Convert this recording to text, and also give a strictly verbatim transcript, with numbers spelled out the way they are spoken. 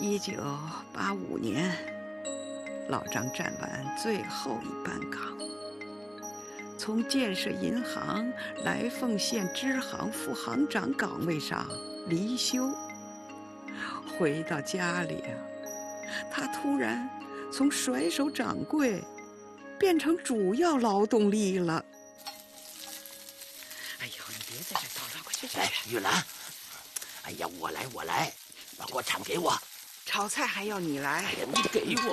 一九八五年，老张站完最后一班岗，从建设银行来凤县支行副行长岗位上离休。回到家里啊，他突然从甩手掌柜变成主要劳动力了。哎呦，你别在这叨叨，快去去！ 哎，玉兰，哎呀，我来，我来，把锅铲给我。 炒菜还要你来？ 哎呀，你给我。